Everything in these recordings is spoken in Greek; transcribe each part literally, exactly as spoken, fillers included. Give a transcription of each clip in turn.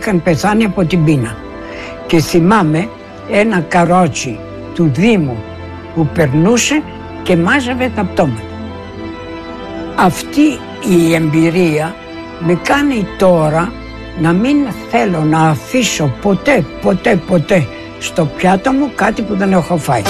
είχαν πεθάνει από την πείνα. Και θυμάμαι ένα καρότσι του Δήμου που περνούσε και μάζευε τα πτώματα. Αυτή η εμπειρία με κάνει τώρα να μην θέλω να αφήσω ποτέ, ποτέ, ποτέ στο πιάτο μου κάτι που δεν έχω φάει.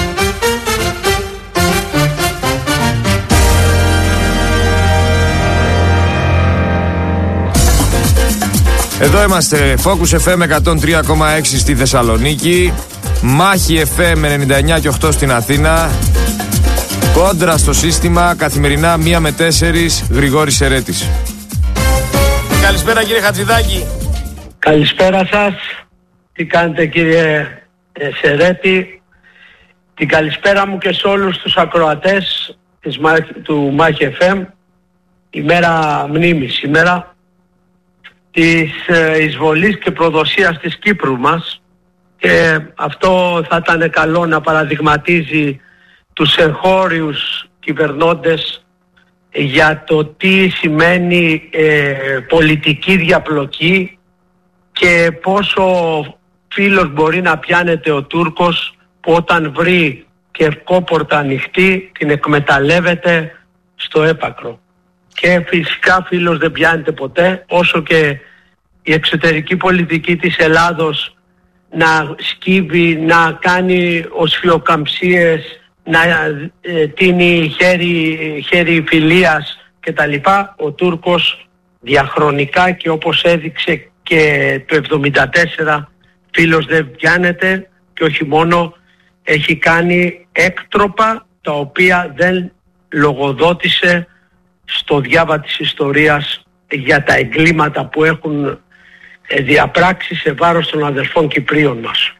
Εδώ είμαστε, Focus εφ εμ εκατόν τρία κόμμα έξι στη Θεσσαλονίκη, Μάχη εφ εμ ενενήντα εννιά και οκτώ στην Αθήνα, Κόντρα στο σύστημα, καθημερινά μία με τέσσερις, Γρηγόρης Σερέτης. Καλησπέρα κύριε Χατζηδάκη. Καλησπέρα σας. Τι κάνετε κύριε Σερέτη? Την καλησπέρα μου και σε όλους τους ακροατές της, του Μάχη εφ εμ. Ημέρα μνήμης σήμερα της εισβολής και προδοσίας της Κύπρου μας, και αυτό θα ήταν καλό να παραδειγματίζει τους εγχώριους κυβερνώντες για το τι σημαίνει ε, πολιτική διαπλοκή και πόσο φίλος μπορεί να πιάνεται ο Τούρκος που όταν βρει κερκόπορτα ανοιχτή την εκμεταλλεύεται στο έπακρο. Και φυσικά φίλος δεν πιάνεται ποτέ, όσο και η εξωτερική πολιτική της Ελλάδος να σκύβει, να κάνει οσφιοκαμψίες, να ε, τίνει χέρι, χέρι φιλίας κτλ. Ο Τούρκος διαχρονικά, και όπως έδειξε και το εβδομήντα τέσσερα, φίλος δεν πιάνεται, και όχι μόνο, έχει κάνει έκτροπα τα οποία δεν λογοδότησε στο διάβα της ιστορίας για τα εγκλήματα που έχουν διαπράξει σε βάρος των αδερφών Κυπρίων μας.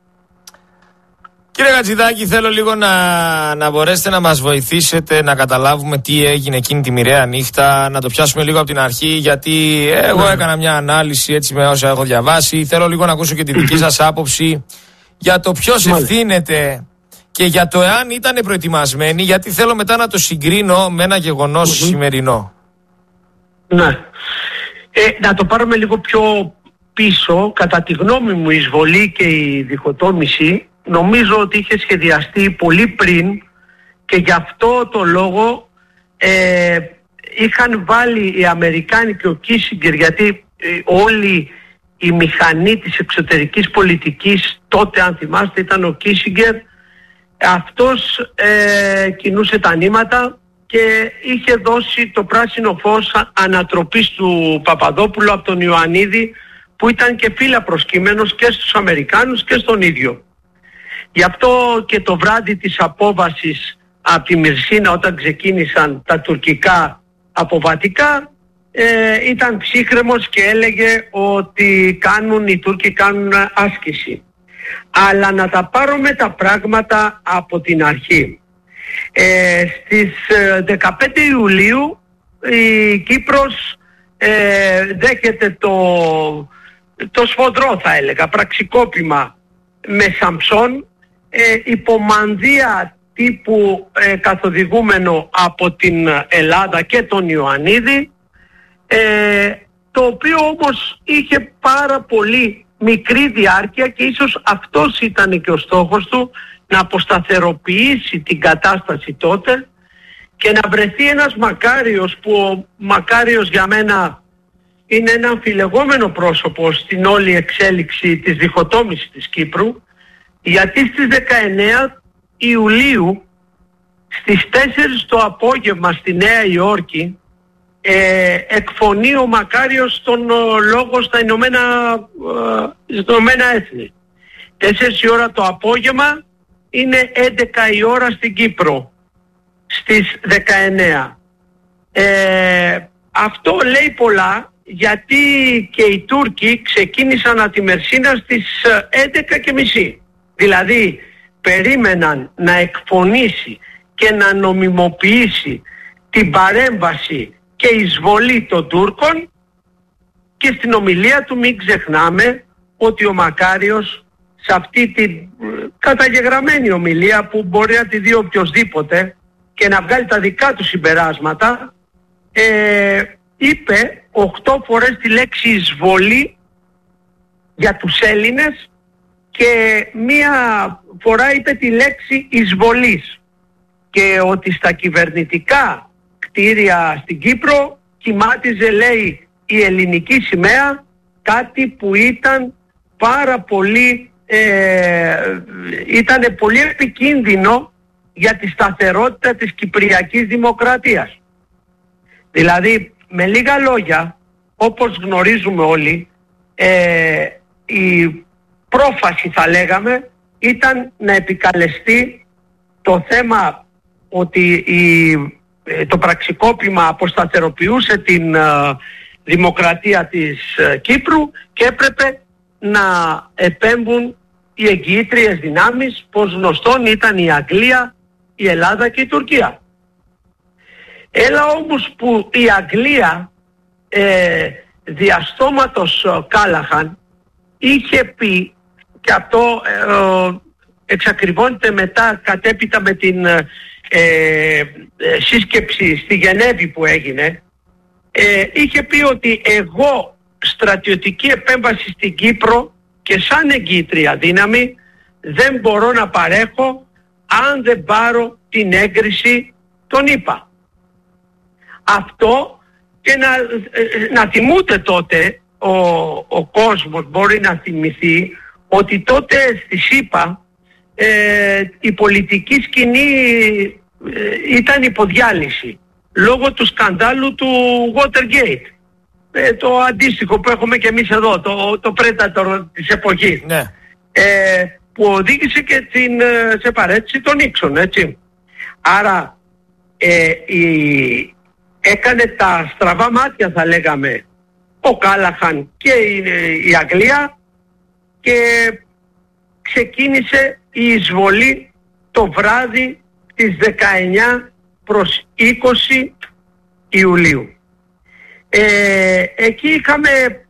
Κύριε Χατζηδάκη, θέλω λίγο να, να μπορέσετε να μας βοηθήσετε να καταλάβουμε τι έγινε εκείνη τη μοιραία νύχτα, να το πιάσουμε λίγο από την αρχή, γιατί εγώ έκανα μια ανάλυση έτσι με όσα έχω διαβάσει. Θέλω λίγο να ακούσω και τη δική σας άποψη για το ποιος ευθύνεται και για το εάν ήταν προετοιμασμένοι, γιατί θέλω μετά να το συγκρίνω με ένα γεγονός mm-hmm. σημερινό. Ναι. Ε, να το πάρουμε λίγο πιο πίσω. Κατά τη γνώμη μου η εισβολή και η διχοτόμηση νομίζω ότι είχε σχεδιαστεί πολύ πριν, και γι' αυτό το λόγο ε, είχαν βάλει οι Αμερικάνοι και ο Κίσιγκερ, γιατί ε, όλη η μηχανή της εξωτερικής πολιτικής τότε, αν θυμάστε, ήταν ο Κίσιγκερ. Αυτός ε, κινούσε τα νήματα και είχε δώσει το πράσινο φως ανατροπής του Παπαδόπουλου από τον Ιωαννίδη, που ήταν και φύλλα προσκύμενος και στους Αμερικάνους και στον ίδιο. Γι' αυτό και το βράδυ της απόβασης από τη Μυρσίνα, όταν ξεκίνησαν τα τουρκικά αποβατικά, ε, ήταν ψύχρεμος και έλεγε ότι κάνουν, οι Τούρκοι κάνουν άσκηση. Αλλά να τα πάρουμε τα πράγματα από την αρχή. Ε, στις δεκαπέντε Ιουλίου η Κύπρος ε, δέχεται το, το σφοδρό, θα έλεγα, πραξικόπημα με Σαμψόν, ε, υπομανδία τύπου ε, καθοδηγούμενο από την Ελλάδα και τον Ιωαννίδη, ε, το οποίο όμως είχε πάρα πολύ μικρή διάρκεια, και ίσως αυτός ήταν και ο στόχος του, να αποσταθεροποιήσει την κατάσταση τότε και να βρεθεί ένας Μακάριος, που ο Μακάριος για μένα είναι ένα αμφιλεγόμενο πρόσωπο στην όλη εξέλιξη της διχοτόμησης της Κύπρου, γιατί στις δεκαεννέα Ιουλίου στις τέσσερις το απόγευμα στη Νέα Υόρκη ε, εκφωνεί ο Μακάριος τον λόγο στα Ηνωμένα, ε, στα Ηνωμένα Έθνη. Τέσσερις η ώρα το απόγευμα, είναι έντεκα η ώρα στην Κύπρο στις δεκαεννέα. Ε, αυτό λέει πολλά, γιατί και οι Τούρκοι ξεκίνησαν από τη Μερσίνα στις έντεκα και μισή. Δηλαδή περίμεναν να εκφωνήσει και να νομιμοποιήσει την παρέμβαση και εισβολή των Τούρκων, και στην ομιλία του μην ξεχνάμε ότι ο Μακάριος σε αυτή την καταγεγραμμένη ομιλία, που μπορεί να τη δει οποιοσδήποτε και να βγάλει τα δικά του συμπεράσματα, ε, είπε οκτώ φορές τη λέξη εισβολή για τους Έλληνες και μία φορά είπε τη λέξη εισβολής και ότι στα κυβερνητικά κτίρια στην Κύπρο κοιμάτιζε, λέει, η ελληνική σημαία, κάτι που ήταν πάρα πολύ, ε, ήταν πολύ επικίνδυνο για τη σταθερότητα της Κυπριακής Δημοκρατίας. Δηλαδή, με λίγα λόγια, όπως γνωρίζουμε όλοι, ε, η πρόφαση, θα λέγαμε, ήταν να επικαλεστεί το θέμα ότι η, το πραξικόπημα αποσταθεροποιούσε την ε, δημοκρατία της ε, Κύπρου και έπρεπε να επέμβουν οι εγγυήτριες δυνάμεις, πως γνωστόν ήταν η Αγγλία, η Ελλάδα και η Τουρκία. Έλα όμως που η Αγγλία ε, διαστόματος Κάλαχαν είχε πει, και αυτό ε, εξακριβώνεται μετά κατέπειτα με την ε, ε, σύσκεψη στη Γενέβη που έγινε, ε, είχε πει ότι εγώ στρατιωτική επέμβαση στην Κύπρο και σαν εγγύητρια δύναμη δεν μπορώ να παρέχω αν δεν πάρω την έγκριση των ΗΠΑ. Αυτό, και να, να θυμούνται τότε ο, ο κόσμος, μπορεί να θυμηθεί ότι τότε στη ΣΥΠΑ ε, η πολιτική σκηνή ε, ήταν υποδιάλυση λόγω του σκανδάλου του Watergate, ε, το αντίστοιχο που έχουμε και εμείς εδώ, το, το Predator της εποχής, ναι. ε, που οδήγησε και την, σε παρέτηση των Νίξον, έτσι. Άρα ε, η, έκανε τα στραβά μάτια, θα λέγαμε, ο Κάλαχαν και η, η Αγγλία, και ξεκίνησε η εισβολή το βράδυ της δεκαεννιά προς είκοσι Ιουλίου. Ε, εκεί είχαμε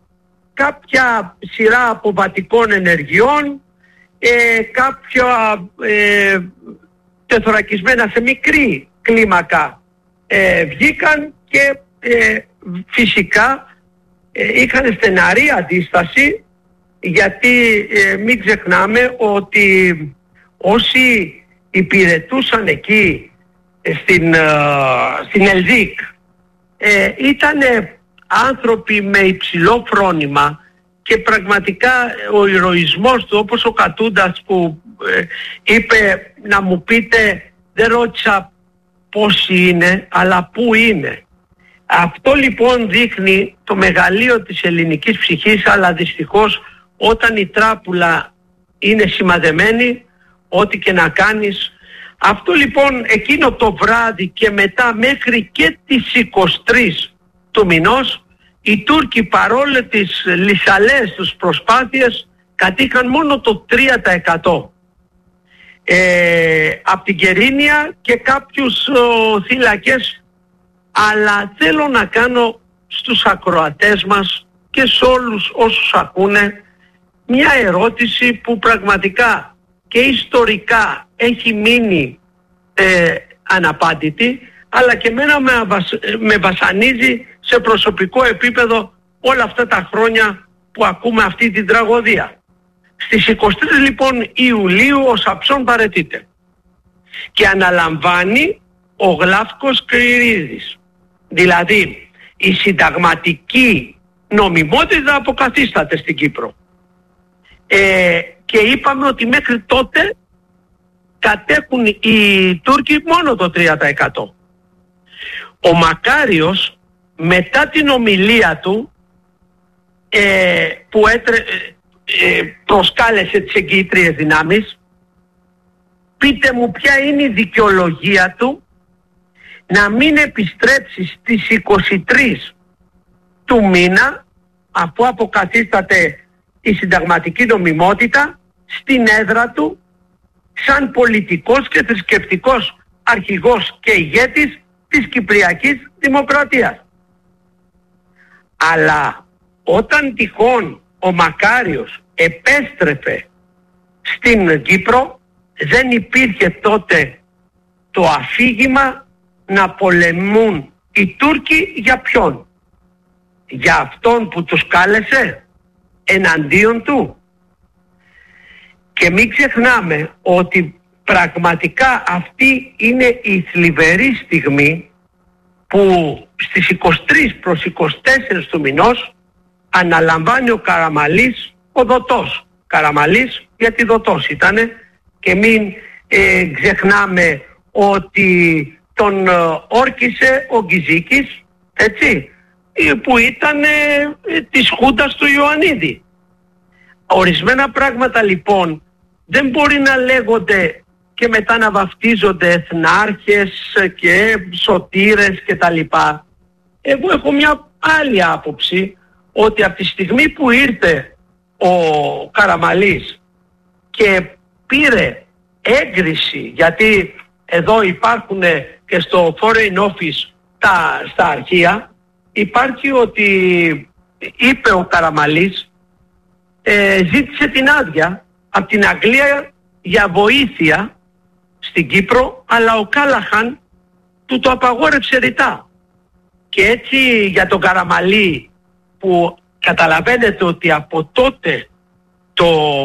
κάποια σειρά αποβατικών ενεργειών, ε, κάποια ε, τεθωρακισμένα σε μικρή κλίμακα ε, βγήκαν και ε, φυσικά ε, είχαν στεναρή αντίσταση, γιατί ε, μην ξεχνάμε ότι όσοι υπηρετούσαν εκεί ε, στην, ε, στην Ελδίκ ε, ήταν άνθρωποι με υψηλό φρόνημα και πραγματικά ο ηρωισμός του, όπως ο Κατούντας που ε, είπε να μου πείτε, δεν ρώτησα πόσοι είναι αλλά πού είναι. Αυτό λοιπόν δείχνει το μεγαλείο της ελληνικής ψυχής, αλλά δυστυχώς όταν η τράπουλα είναι σημαδεμένη, ό,τι και να κάνεις. Αυτό λοιπόν εκείνο το βράδυ και μετά μέχρι και τις είκοσι τρεις του μηνός, οι Τούρκοι παρόλο τις λυσαλές τους προσπάθειες κατήχαν μόνο το τρία τοις εκατό ε, από την Κερίνια και κάποιους ο, θύλακες. Αλλά θέλω να κάνω στους ακροατές μας και σε όλους όσους ακούνε μια ερώτηση που πραγματικά και ιστορικά έχει μείνει ε, αναπάντητη, αλλά και εμένα με, αβασ... με βασανίζει σε προσωπικό επίπεδο όλα αυτά τα χρόνια που ακούμε αυτή την τραγωδία. Στις είκοσι τρεις λοιπόν Ιουλίου ο Σαμψόν παραιτείται και αναλαμβάνει ο Γλάφκος Κρηρίδης. Δηλαδή η συνταγματική νομιμότητα αποκαθίσταται στην Κύπρο. Ε, και είπαμε ότι μέχρι τότε κατέχουν οι Τούρκοι μόνο το τρία τοις εκατό. Ο Μακάριος μετά την ομιλία του ε, που έτρε, ε, προσκάλεσε τις εγγυήτριες δυνάμεις, πείτε μου ποια είναι η δικαιολογία του να μην επιστρέψει στις είκοσι τρεις του μήνα, αφού αποκαθίσταται η συνταγματική νομιμότητα, στην έδρα του σαν πολιτικός και θρησκευτικός αρχηγός και ηγέτης της Κυπριακής Δημοκρατίας. Αλλά όταν τυχόν ο Μακάριος επέστρεφε στην Κύπρο, δεν υπήρχε τότε το αφήγημα να πολεμούν οι Τούρκοι για ποιον? Για αυτόν που τους κάλεσε? εναντίον του. Και μην ξεχνάμε ότι πραγματικά αυτή είναι η θλιβερή στιγμή που στις είκοσι τρεις προς είκοσι τέσσερα του μηνός αναλαμβάνει ο Καραμαλής, ο δοτός Καραμαλής, γιατί δοτός ήτανε, και μην ε, ξεχνάμε ότι τον ε, όρκισε ο Γκυζίκης, έτσι, που ήταν ε, της Χούντας του Ιωαννίδη. Ορισμένα πράγματα λοιπόν δεν μπορεί να λέγονται και μετά να βαφτίζονται εθνάρχες και σωτήρες και τα λοιπά. Εγώ έχω μια άλλη άποψη, ότι από τη στιγμή που ήρθε ο Καραμαλής και πήρε έγκριση, γιατί εδώ υπάρχουν και στο Foreign Office τα, στα αρχεία, υπάρχει ότι είπε ο Καραμαλής, ε, ζήτησε την άδεια από την Αγγλία για βοήθεια στην Κύπρο, αλλά ο Κάλαχαν του το απαγόρευσε ρητά. Και έτσι για τον Καραμαλή, που καταλαβαίνετε ότι από τότε το,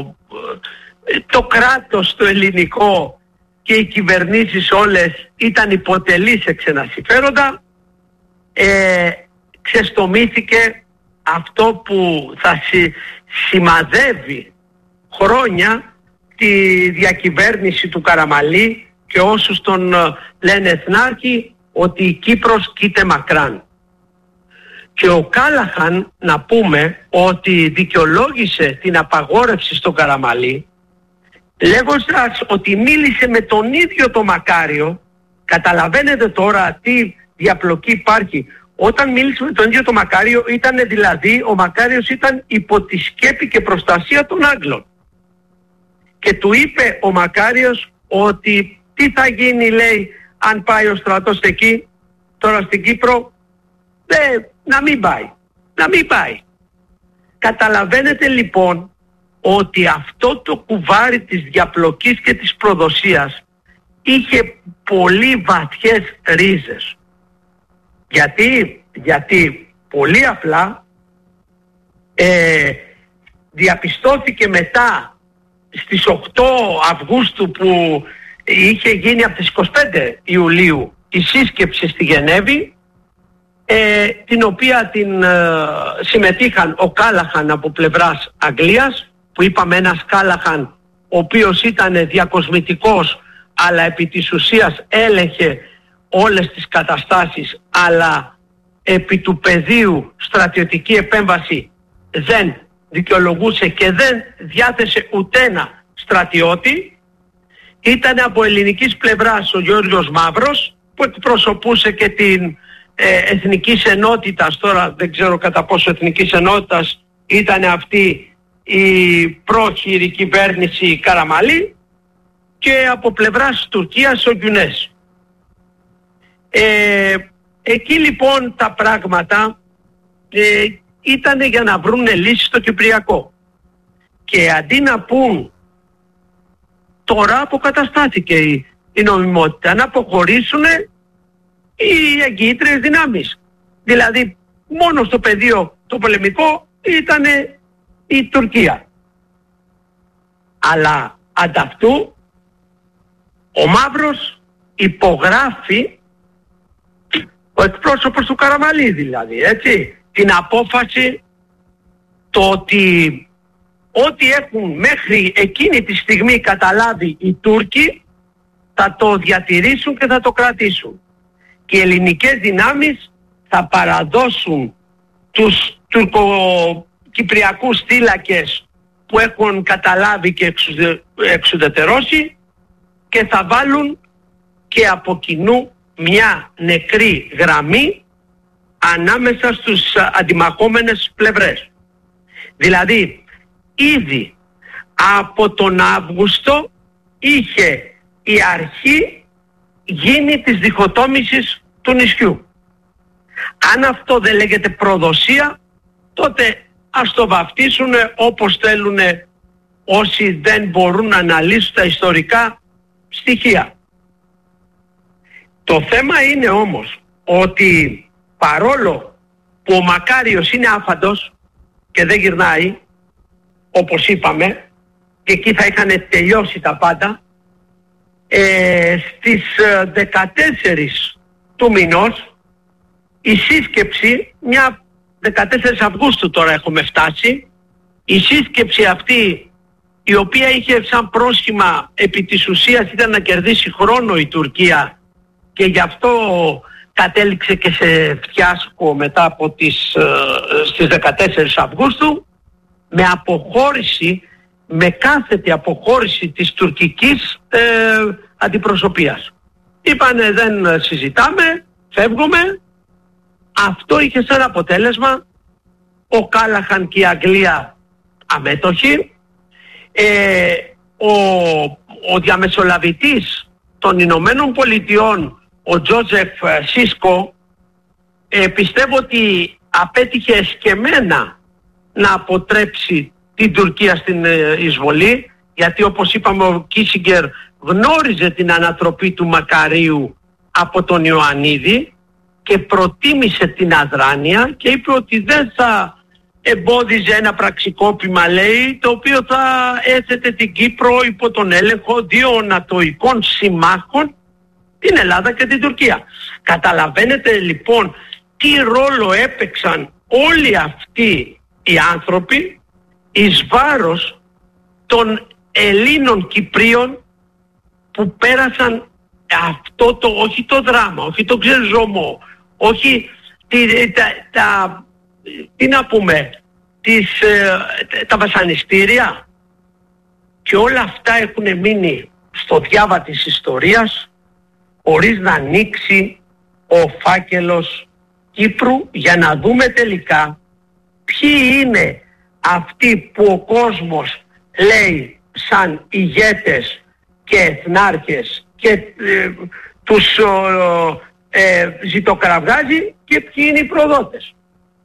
το κράτος το ελληνικό και οι κυβερνήσεις όλες ήταν υποτελείς σε ξένα συμφέροντα, ε, ξεστομήθηκε αυτό που θα συ, σημαδεύει χρόνια τη διακυβέρνηση του Καραμαλή και όσους τον λένε εθνάρχη, ότι η Κύπρος κοίται μακράν. Και ο Κάλαχαν, να πούμε, ότι δικαιολόγησε την απαγόρευση στον Καραμαλή λέγοντας ότι μίλησε με τον ίδιο το Μακάριο. Καταλαβαίνετε τώρα τι διαπλοκή υπάρχει. Όταν μίλησε με τον ίδιο το Μακάριο, ήταν δηλαδή, ο Μακάριος ήταν υπό τη σκέπη και προστασία των Άγγλων. Και του είπε ο Μακάριος ότι τι θα γίνει, λέει, αν πάει ο στρατός εκεί, τώρα στην Κύπρο, ε, να μην πάει, να μην πάει. Καταλαβαίνετε λοιπόν ότι αυτό το κουβάρι της διαπλοκής και της προδοσίας είχε πολύ βαθιές ρίζες. Γιατί, γιατί πολύ απλά ε, διαπιστώθηκε μετά στις οκτώ Αυγούστου που είχε γίνει από τις είκοσι πέντε Ιουλίου η σύσκεψη στη Γενέβη, ε, την οποία την ε, συμμετείχαν ο Κάλαχαν από πλευράς Αγγλίας, που είπαμε ένας Κάλαχαν ο οποίος ήταν διακοσμητικός αλλά επί της ουσίας έλεγχε όλες τις καταστάσεις, αλλά επί του πεδίου στρατιωτική επέμβαση δεν δικαιολογούσε και δεν διάθεσε ουδένα στρατιώτη. Ήταν από ελληνικής πλευράς ο Γιώργος Μαύρος, που εκπροσωπούσε και την ε, Εθνικής Ενότητας. Τώρα δεν ξέρω κατά πόσο Εθνικής Ενότητας ήταν αυτή η πρόχειρη κυβέρνηση Καραμαλή, και από πλευράς Τουρκίας ο Γκιουνές. Ε, εκεί λοιπόν τα πράγματα ε, ήταν για να βρουν λύση στο Κυπριακό. Και αντί να πούν τώρα αποκαταστάθηκε η, η νομιμότητα, να αποχωρήσουν οι εγκύτριες δυνάμεις. Δηλαδή μόνο στο πεδίο το πολεμικό ήταν η Τουρκία. Αλλά ανταυτού ο Μαύρος υπογράφει, ο εκπρόσωπος του Καραμαλή δηλαδή, έτσι, την απόφαση το ότι ό,τι έχουν μέχρι εκείνη τη στιγμή καταλάβει οι Τούρκοι θα το διατηρήσουν και θα το κρατήσουν. Και οι ελληνικές δυνάμεις θα παραδώσουν τους τουρκοκυπριακούς θύλακες που έχουν καταλάβει και εξουδε, εξουδετερώσει, και θα βάλουν και από κοινού μια νεκρή γραμμή ανάμεσα στους αντιμαχόμενες πλευρές. Δηλαδή ήδη από τον Αύγουστο είχε η αρχή γίνει της διχοτόμησης του νησιού. Αν αυτό δεν λέγεται προδοσία, τότε ας το βαφτίσουν όπως θέλουν όσοι δεν μπορούν να αναλύσουν τα ιστορικά στοιχεία. Το θέμα είναι όμως ότι παρόλο που ο Μακάριος είναι άφαντος και δεν γυρνάει, όπως είπαμε, και εκεί θα είχαν τελειώσει τα πάντα, ε, στις δεκατέσσερις του μηνός η σύσκεψη, μια δεκατέσσερις Αυγούστου τώρα έχουμε φτάσει, η σύσκεψη αυτή, η οποία είχε σαν πρόσχημα επί της ουσίας ήταν να κερδίσει χρόνο η Τουρκία και γι' αυτό κατέληξε και σε φιάσκο μετά από τις, στις δεκατέσσερις Αυγούστου, με αποχώρηση, με κάθετη αποχώρηση της τουρκικής ε, αντιπροσωπείας. Είπανε δεν συζητάμε, φεύγουμε. Αυτό είχε σαν αποτέλεσμα ο Κάλαχαν και η Αγγλία αμέτωχοι. Ε, ο, ο διαμεσολαβητής των Ηνωμένων Πολιτειών, ο Τζόζεφ Σίσκο, ε, πιστεύω ότι απέτυχε εσκεμμένα να αποτρέψει την Τουρκία στην ε, εισβολή, γιατί όπως είπαμε ο Κίσιγκερ γνώριζε την ανατροπή του Μακαρίου από τον Ιωαννίδη και προτίμησε την αδράνεια και είπε ότι δεν θα εμπόδιζε ένα πραξικόπημα, λέει, το οποίο θα έθετε την Κύπρο υπό τον έλεγχο δύο νατοικών συμμάχων, την Ελλάδα και την Τουρκία. Καταλαβαίνετε λοιπόν τι ρόλο έπαιξαν όλοι αυτοί οι άνθρωποι εις βάρος των Ελλήνων Κυπρίων που πέρασαν αυτό το, όχι το δράμα, όχι το ξεζωμό, όχι τη, τα, τα, τι να πούμε, τις, ε, τα βασανιστήρια, και όλα αυτά έχουν μείνει στο διάβα της ιστορίας χωρίς να ανοίξει ο φάκελος Κύπρου για να δούμε τελικά ποιοι είναι αυτοί που ο κόσμος λέει σαν ηγέτες και εθνάρχες και ε, τους ε, ε, ζητοκραυγάζει και ποιοι είναι οι προδότες.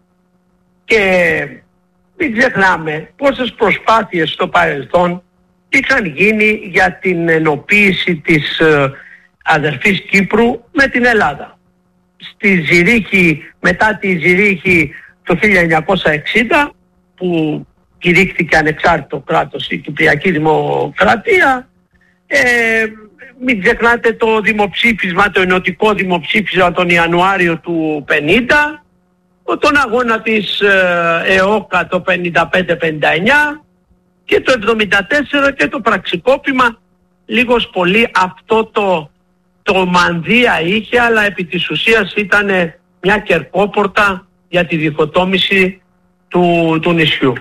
Και μην ξεχνάμε πόσες προσπάθειες στο παρελθόν είχαν γίνει για την ενοποίηση της ε, αδερφής Κύπρου με την Ελλάδα. Στη Ζηρίχη, μετά τη Ζηρίχη το χίλια εννιακόσια εξήντα, που κηρύχθηκε ανεξάρτητο κράτος η Κυπριακή Δημοκρατία, ε, μην ξεχνάτε το δημοψήφισμα, το ενωτικό δημοψήφισμα τον Ιανουάριο του πενήντα, τον αγώνα της ε, ΕΟΚΑ το πενήντα πέντε πενήντα εννιά και το εβδομήντα τέσσερα και το πραξικόπημα. Λίγος πολύ αυτό το, το μανδύα είχε, αλλά επί της ουσίας ήταν μια κερκόπορτα για τη διχοτόμηση του, του νησιού.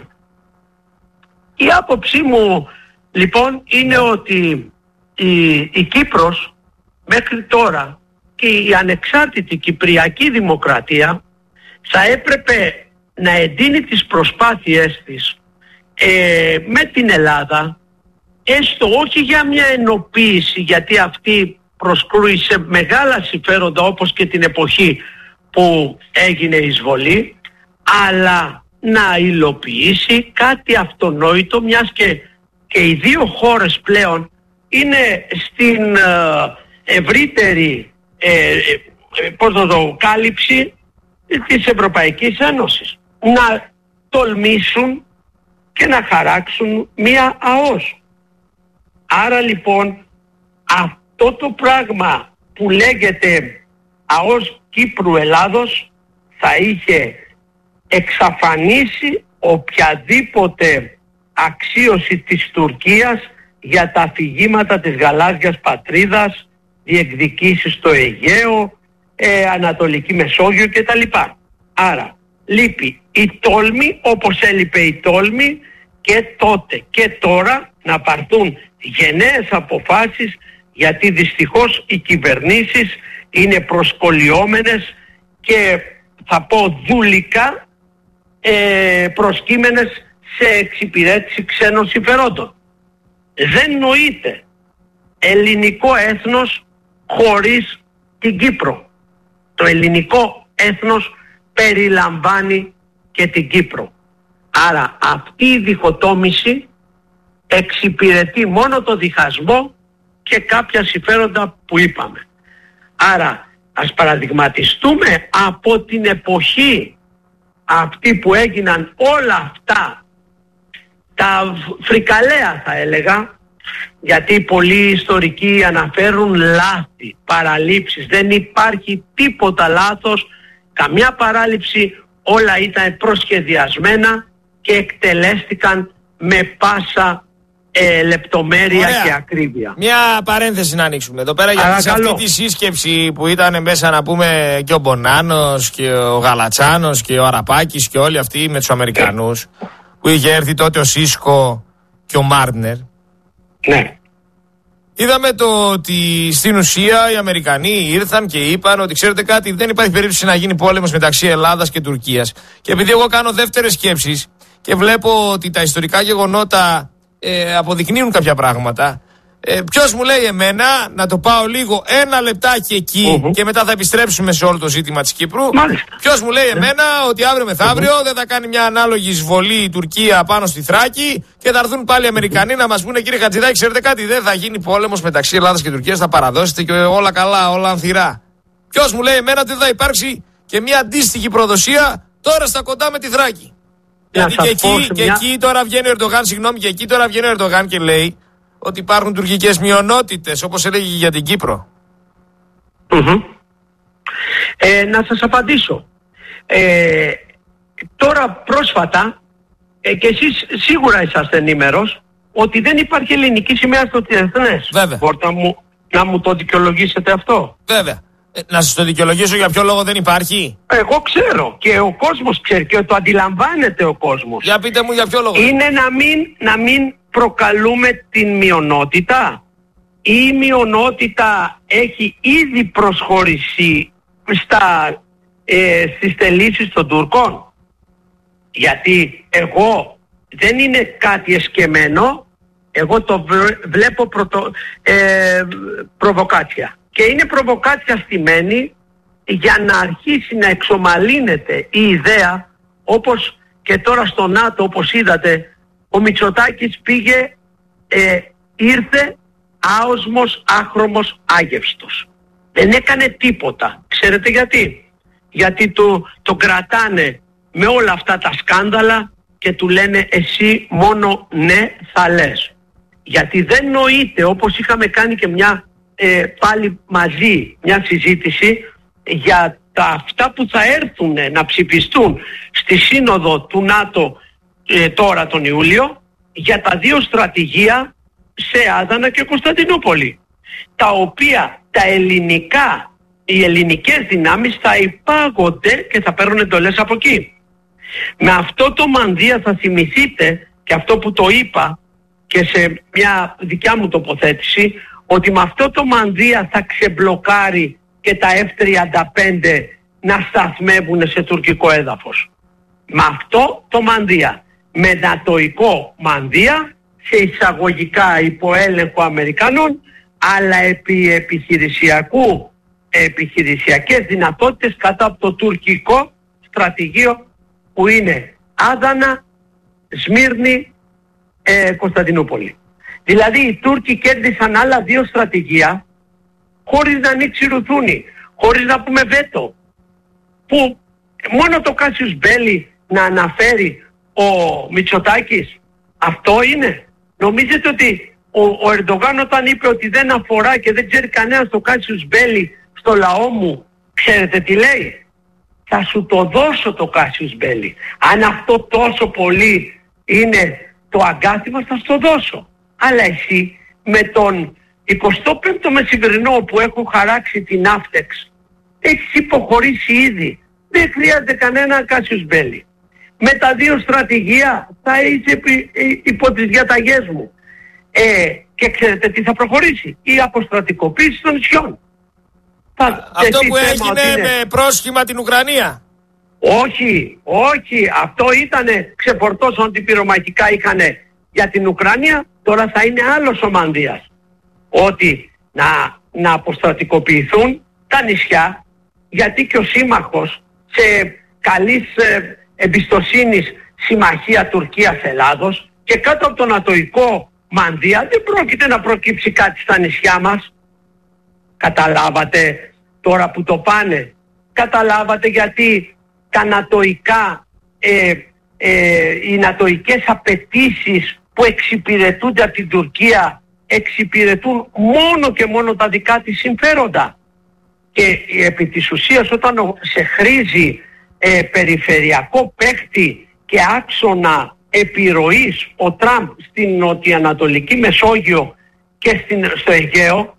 Η άποψή μου λοιπόν είναι ότι η, η Κύπρος μέχρι τώρα και η ανεξάρτητη Κυπριακή Δημοκρατία θα έπρεπε να εντείνει τις προσπάθειές της ε, με την Ελλάδα, έστω όχι για μια ενοποίηση, γιατί αυτή προσκρούει σε μεγάλα συμφέροντα όπως και την εποχή που έγινε η εισβολή, αλλά να υλοποιήσει κάτι αυτονόητο, μιας και, και οι δύο χώρες πλέον είναι στην ε, ευρύτερη ε, ε, πώς το δω, κάλυψη της Ευρωπαϊκής Ένωσης. Να τολμήσουν και να χαράξουν μία ΑΟΣ. Άρα λοιπόν αυτό το πράγμα που λέγεται ΑΟΣ Κύπρου Ελλάδος θα είχε εξαφανίσει οποιαδήποτε αξίωση της Τουρκίας για τα αφηγήματα της γαλάζιας πατρίδας, διεκδικήσεις στο Αιγαίο, ε, Ανατολική Μεσόγειο κτλ. Άρα λείπει η τόλμη, όπως έλειπε η τόλμη και τότε και τώρα να πάρθουν γενναίες αποφάσεις, γιατί δυστυχώς οι κυβερνήσεις είναι προσκολιόμενες και θα πω δούλικα ε, προσκύμενες σε εξυπηρέτηση ξένων συμφερόντων. Δεν νοείται ελληνικό έθνος χωρίς την Κύπρο. Το ελληνικό έθνος περιλαμβάνει και την Κύπρο. Άρα αυτή η διχοτόμηση εξυπηρετεί μόνο το διχασμό και κάποια συμφέροντα που είπαμε. Άρα ας παραδειγματιστούμε από την εποχή αυτή που έγιναν όλα αυτά τα φρικαλέα θα έλεγα, γιατί πολλοί ιστορικοί αναφέρουν λάθη, παραλήψεις. Δεν υπάρχει τίποτα λάθος, καμιά παράληψη, όλα ήταν προσχεδιασμένα και εκτελέστηκαν με πάσα ε, λεπτομέρεια. Ωραία. Και ακρίβεια. Μια παρένθεση να ανοίξουμε εδώ πέρα, γιατί σε αυτή τη σύσκεψη που ήταν μέσα, να πούμε, και ο Μπονάνος και ο Γαλατσάνος και ο Αραπάκης και όλοι αυτοί με τους Αμερικανούς, ε. που είχε έρθει τότε ο Σίσκο και ο Μάρτνερ. Ναι. Είδαμε το ότι στην ουσία οι Αμερικανοί ήρθαν και είπαν ότι, ξέρετε κάτι, δεν υπάρχει περίπτωση να γίνει πόλεμος μεταξύ Ελλάδας και Τουρκίας. Και επειδή εγώ κάνω δεύτερες σκέψεις και βλέπω ότι τα ιστορικά γεγονότα ε, αποδεικνύουν κάποια πράγματα, ε, ποιος μου λέει εμένα να το πάω λίγο ένα λεπτάκι εκεί uh-huh. και μετά θα επιστρέψουμε σε όλο το ζήτημα της Κύπρου. Ποιος μου λέει εμένα ότι αύριο μεθαύριο uh-huh. δεν θα κάνει μια ανάλογη εισβολή η Τουρκία πάνω στη Θράκη και θα έρθουν πάλι οι Αμερικανοί uh-huh. να μας πούνε, κύριε Χατζηδάκη, ξέρετε κάτι, δεν θα γίνει πόλεμος μεταξύ Ελλάδας και Τουρκίας, θα παραδώσετε και όλα καλά, όλα ανθυρά. Ποιος μου λέει εμένα ότι δεν θα υπάρξει και μια αντίστοιχη προδοσία τώρα στα κοντά με τη Θράκη. Γιατί και εκεί, και μια... εκεί τώρα βγαίνει ο Ερντογάν, συγγνώμη, και εκεί τώρα βγαίνει ο Ερντογάν και λέει ότι υπάρχουν τουρκικές μειονότητες, όπως έλεγε για την Κύπρο. Mm-hmm. Ε, να σας απαντήσω. Ε, τώρα πρόσφατα, ε, και εσείς σίγουρα είσαστε ενήμερος, ότι δεν υπάρχει ελληνική σημαία στο διεθνές. Βέβαια. Μπορείτε να μου, να μου το δικαιολογήσετε αυτό? Βέβαια. Ε, να σας το δικαιολογήσω για ποιο λόγο δεν υπάρχει? Εγώ ξέρω και ο κόσμος ξέρει και το αντιλαμβάνεται ο κόσμος. Για πείτε μου για ποιο λόγο. Είναι να μην, να μην προκαλούμε την μειονότητα. Η μειονότητα έχει ήδη προσχωρήσει στα, ε, στις τελήσεις των Τούρκων. Γιατί εγώ δεν είναι κάτι εσκεμμένο, εγώ το βλέπω πρωτο, ε, προβοκάτσια. Και είναι προβοκάτσια στημένη για να αρχίσει να εξομαλύνεται η ιδέα, όπως και τώρα στο ΝΑΤΟ, όπως είδατε, ο Μητσοτάκης πήγε, ε, ήρθε άοσμος, άχρωμος, άγευστος. Δεν έκανε τίποτα. Ξέρετε γιατί? Γιατί το, το κρατάνε με όλα αυτά τα σκάνδαλα και του λένε εσύ μόνο ναι θα λες. Γιατί δεν νοείται, όπως είχαμε κάνει και μια ε, πάλι μαζί μια συζήτηση για τα αυτά που θα έρθουν να ψηφιστούν στη σύνοδο του ΝΑΤΟ ε, τώρα τον Ιούλιο, για τα δύο στρατηγία σε Άδανα και Κωνσταντινούπολη, τα οποία τα ελληνικά, οι ελληνικές δυνάμεις θα υπάγονται και θα παίρνουν εντολές από εκεί. Με αυτό το μανδύα θα θυμηθείτε, και αυτό που το είπα και σε μια δικιά μου τοποθέτηση, ότι με αυτό το μανδύα θα ξεμπλοκάρει και τα εφ τριάντα πέντε να σταθμεύουν σε τουρκικό έδαφος. Με αυτό το μανδύα, με νατοϊκό μανδύα, σε εισαγωγικά υποέλεγχο Αμερικανών, αλλά επί επιχειρησιακού, επιχειρησιακές δυνατότητες κατά από το τουρκικό στρατηγείο που είναι Άδανα, Σμύρνη, ε, Κωνσταντινούπολη. Δηλαδή οι Τούρκοι κέρδισαν άλλα δύο στρατηγία χωρίς να ανοίξει ρουθούνη, χωρίς να πούμε βέτο. Που μόνο το Κάσιους Μπέλι να αναφέρει ο Μητσοτάκης, αυτό είναι. Νομίζετε ότι ο, ο Ερντογάν όταν είπε ότι δεν αφορά και δεν ξέρει κανένας το Κάσιους Μπέλι στο λαό μου, ξέρετε τι λέει? Θα σου το δώσω το Κάσιους Μπέλι. Αν αυτό τόσο πολύ είναι το αγκάθι θα σου το δώσω. Αλλά εσύ με τον εικοστό πέμπτο μεσημβρινό που έχω χαράξει την Αύτεξ, έχεις υποχωρήσει ήδη. Δεν χρειάζεται κανένα Κάσιους Μπέλι. Με τα δύο στρατηγία θα είσαι υπό, υπό τις διαταγές μου. Ε, και ξέρετε τι θα προχωρήσει? Η αποστρατικοποίηση των νησιών. Θα, αυτό που έγινε με πρόσχημα την Ουκρανία. Όχι, όχι. Αυτό ήτανε, ξεφορτώσαν ότι πυρομαχικά είχανε για την Ουκρανία. Τώρα θα είναι άλλος ο μανδύας. Ότι να, να αποστρατικοποιηθούν τα νησιά, γιατί και ο σύμμαχος σε καλής ε, εμπιστοσύνης συμμαχία Τουρκίας-Ελλάδος και κάτω από τον ατοϊκό μανδύα δεν πρόκειται να προκύψει κάτι στα νησιά μας. Καταλάβατε τώρα που το πάνε? Καταλάβατε γιατί τα νατοϊκά ε, ε, οι νατοικές απαιτήσεις που εξυπηρετούνται από την Τουρκία εξυπηρετούν μόνο και μόνο τα δικά της συμφέροντα. Και επί της ουσίας όταν σε χρήζει ε, περιφερειακό παίκτη και άξονα επιρροής ο Τραμπ στην νοτιοανατολική Μεσόγειο και στην, στο Αιγαίο,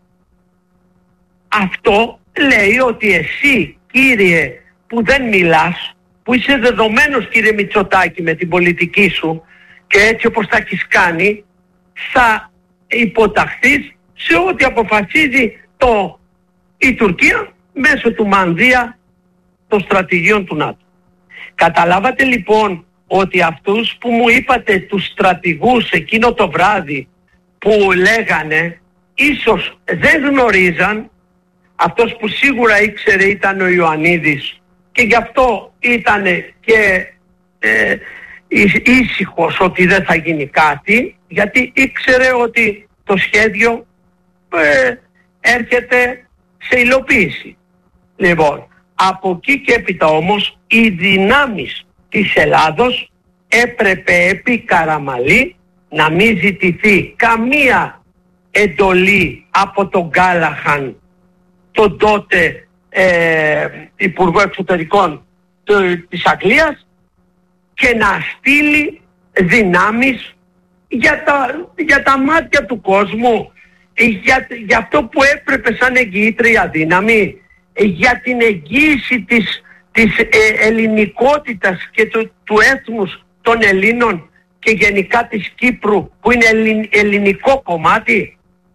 αυτό λέει ότι εσύ, κύριε, που δεν μιλάς, που είσαι δεδομένος, κύριε Μητσοτάκη, με την πολιτική σου και έτσι όπως τα έχεις κάνει, θα υποταχθείς σε ό,τι αποφασίζει το, η Τουρκία μέσω του μανδύα των στρατηγίων του ΝΑΤΟ. Καταλάβατε λοιπόν ότι αυτούς που μου είπατε, τους στρατηγούς εκείνο το βράδυ που λέγανε, ίσως δεν γνωρίζαν. Αυτός που σίγουρα ήξερε ήταν ο Ιωαννίδης και γι' αυτό ήταν και ε, ήσυχος ότι δεν θα γίνει κάτι, γιατί ήξερε ότι το σχέδιο ε, έρχεται σε υλοποίηση. Λοιπόν, από εκεί και έπειτα όμως οι δυνάμεις της Ελλάδος έπρεπε επί Καραμαλή να μην ζητηθεί καμία εντολή από τον Γκάλαχαν, τον τότε ε, Υπουργό Εξωτερικών του, της Αγγλίας, και να στείλει δυνάμεις για τα, για τα μάτια του κόσμου, για, για αυτό που έπρεπε σαν εγγυήτρια δύναμη, για την εγγύηση της, της ε, ελληνικότητας και του, του έθνους των Ελλήνων και γενικά της Κύπρου που είναι ελλην, ελληνικό κομμάτι.